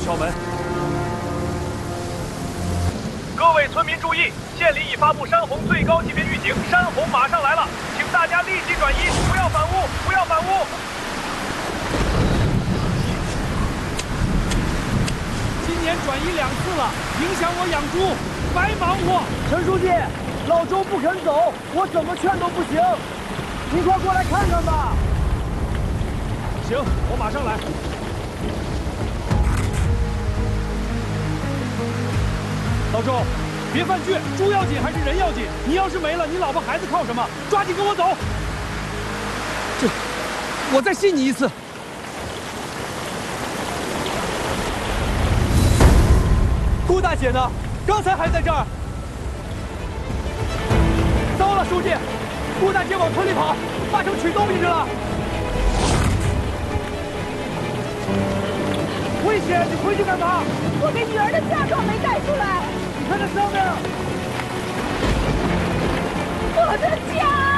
敲门。 各位村民注意，县里已发布山洪最高级别预警，山洪马上来了，请大家立即转移，不要反屋，不要反屋。 今年转移2次了，影响我养猪，白忙活。 陈书记，老周不肯走，我怎么劝都不行，您快过来看看吧。 行，我马上来。老周，别犯倔，猪要紧还是人要紧？你要是没了，你老婆孩子靠什么？抓紧跟我走。我再信你一次。顾大姐呢？刚才还在这儿。糟了，书记，顾大姐往村里跑，八成取东西去了。危险！你回去干嘛？ 我给女儿的嫁妆没带出来。 你看这上面， 我的家。